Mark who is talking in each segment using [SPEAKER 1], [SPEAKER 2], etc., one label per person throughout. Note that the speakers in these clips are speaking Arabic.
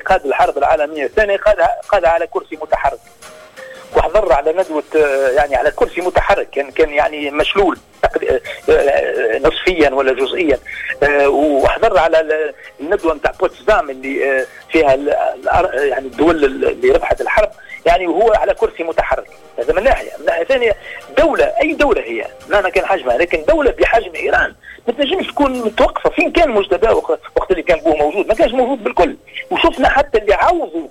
[SPEAKER 1] قاد الحرب العالمية الثانية قادها على كرسي متحرك، وحضر على ندوة يعني على كرسي متحرك، كان يعني مشلول نصفيا ولا جزئيا، وحضر على الندوة نتاع بوتسدام اللي فيها يعني الدول اللي ربحت الحرب، يعني وهو على كرسي متحرك. هذا من ناحية. من ناحية ثانية دولة، أي دولة هي مهما كان حجمها، لكن دولة بحجم إيران ما تنجمش تكون متوقفة. فين كان مجتبى وقت اللي كان بوه موجود؟ ما كانش موجود بالكل. وشفنا حتى اللي عاوزوا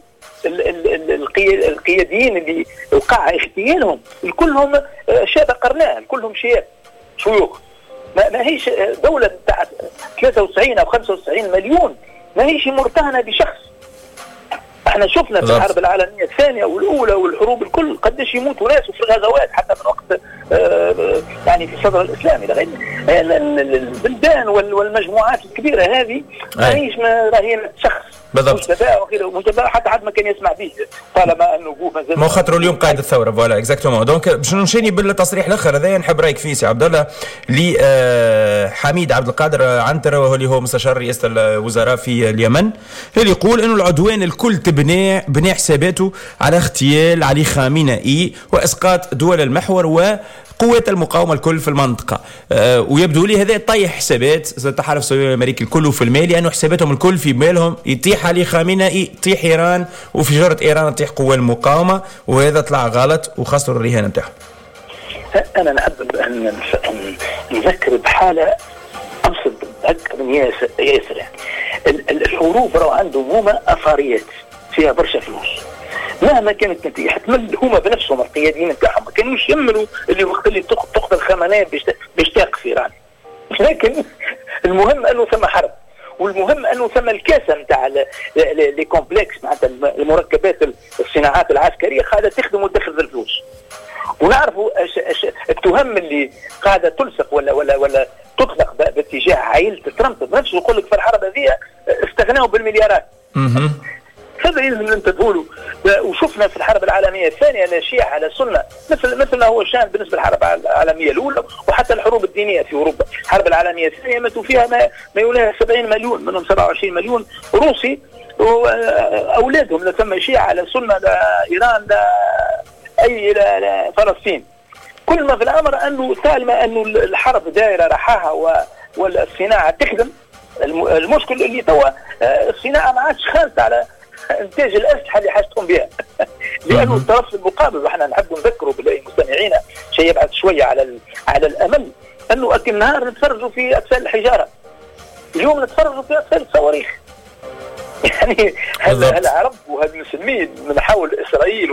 [SPEAKER 1] القياديين اللي وقع اغتيالهم كلهم شاب قرناء، كلهم شيوخ. ما هيش دولة بتاع 93 أو 95 مليون، ما هيش مرتهنة بشخص. احنا شفنا في الحرب العالمية الثانية والأولى والحروب الكل قديش يموتوا ناس في الغزوات، حتى من وقت يعني في الصدر الإسلامي. البلدان والمجموعات الكبيرة هذه ما هيش راهي شخص
[SPEAKER 2] بالضبط،
[SPEAKER 1] مجتبى حتى حد ما كان يسمع به طالما انه
[SPEAKER 2] ما خاطروا اليوم قائد الثوره. فوالا اكزاكتومون. دونك باش نمشي بالتصريح الاخر هذا نحب رايك فيه سي عبد الله لحميد عبد القادر عنتر، وهو اللي هو مستشار رئاسه الوزراء في اليمن، اللي يقول انه العدوان الكل بناء حساباته على اغتيال علي خامنئي واسقاط دول المحور وقوات المقاومه الكل في المنطقه. ويبدو لي هذا طيح حسابات التحالف السعودي الامريكي الكل في المال، لانه حساباتهم الكل في بالهم يطيح علي خامنئي تطيح ايران، وفي جرة ايران تطيح قوى المقاومه، وهذا طلع غلط وخسروا الرهان نتاعهم.
[SPEAKER 1] انا نحب ان نذكر بحاله ابسط اكثر من ياسر. الحروب راهو عندهم هما اثاريات فيها برشا فلوس، مهما كانت النتيجه حتمل هما بنفسهم القياديين نتاعهم ما كانوش يملوا اللي وقت اللي تقتل خامنئي باش تقف ايران. لكن المهم انه ثم حرب، والمهم انه ثم الكاسه نتاع لي كومبلكس معناتها المركبات الصناعات العسكريه قاعده تخدم وتاخذ الفلوس. ونعرفوا التهم اللي قاعده تلصق ولا تطلق باتجاه عائله ترامب بنفسه، يقول لك في الحرب هذه استغنوا بالمليارات. هذا لازم ننتبهوا له. وشفنا في الحرب العالميه الثانيه لا شيعة على سنه، مثل ما هو الشان بالنسبه للحرب العالميه الاولى، وحتى الحروب الدينيه في اوروبا. الحرب العالميه الثانيه ماتوا فيها ما يوليها 70 مليون، منهم 27 مليون روسي واولادهم، لا ثم شيعة على سنه لا ايران لا اي لا فلسطين. كل ما في الامر انه طالما انه الحرب دائره رحاها والصناعه تخدم. المشكل اللي توا الصناعه ما عادش خالصه على انتاج الاسلحه اللي حاجتهم بها لانه الطرف المقابل، واحنا نحب نذكروا بالمستمعين شيء يبعد شويه على الامل، انه اكل النهار نتفرجوا في اقسال الحجاره، اليوم نتفرجوا في اقسال الصواريخ. يعني العرب وهذا نسميه من حول اسرائيل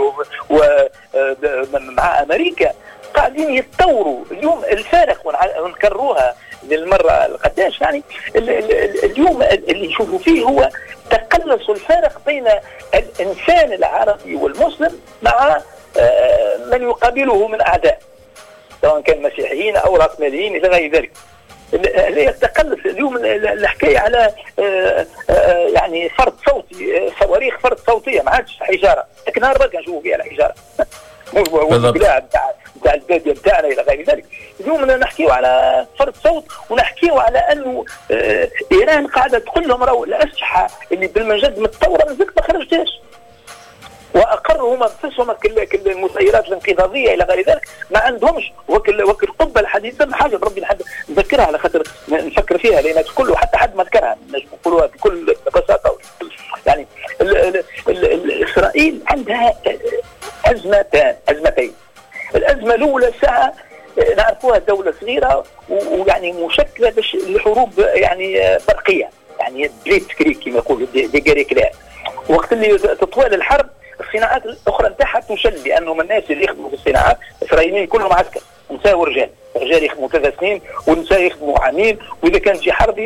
[SPEAKER 1] ومع امريكا قاعدين يتطوروا. اليوم الفارق ونكرروها للمره القداش، يعني اليوم اللي نشوفوا فيه هو تقلص الفارق بين الانسان العربي والمسلم مع من يقابله من اعداء، سواء كان مسيحيين او راسماليين الى غير ذلك. التقلص اليوم الحكايه على يعني فرد صوتي، صواريخ فرد صوتيه، ما عادش حجاره. لكن نهار برك نشوفوا فيها الحجاره والبلاع بتاع الباديه بتاعنا الى غير ذلك. اليوم نحكيو على فرد صوت، ونحكيو على انه ايران قاعده تقول لهم راهو الاسلحه اللي بالمنجد متطوره مازالت ما خرجتهاش، واقروا هما بنفسهم كل المسيرات الانقضاضيه الى غير ذلك ما عندهمش وكل القبه الحديثه. حاجه بربي نحب نذكرها على خاطر نفكر فيها، لان كله حتى حد ما ذكرها نجم نقولوها بكل بساطه. يعني اسرائيل عندها ازمتين. الازمه الاولى ساعه نعرفوها دولة صغيرة ويعني مشكلة لحروب يعني برقية، يعني بليت كريك كما يقولوا دي جاريكلا. وقت اللي تطوال الحرب الصناعات الأخرى نتاعها تشل، لأنهم الناس اللي يخدموا في الصناعات الإسرائيليين كلهم عسكر، نساء ورجال. الرجال يخدموا 3 سنين والنساء يخدموا عامين، وإذا كان جي حرب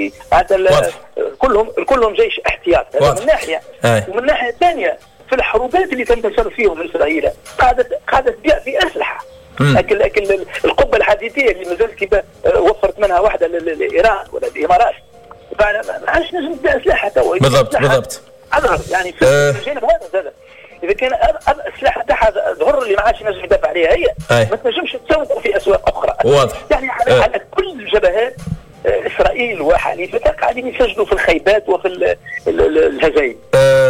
[SPEAKER 1] كلهم جيش احتياط. هذا من ناحية. ومن ناحية ثانية في الحروبات اللي تنتشر فيهم إسرائيل قاعدة تبيع في أسلحة. لكن القبه الحديثيه اللي مازالت كيف وفرت منها واحده لايران ولا الامارات، ما عادش نجم تبيع اسلحه توا.
[SPEAKER 2] بالضبط
[SPEAKER 1] اظهر يعني في الجانب هذا اذا كان الاسلحه تاعها ظهر اللي ما عادش نجم يدافع عليها هي ما تنجمش تسوق في اسواق اخرى.
[SPEAKER 2] واضح.
[SPEAKER 1] يعني على كل الجبهات اسرائيل وحليفتها قاعدين يسجلوا في الخيبات وفي الهزايم.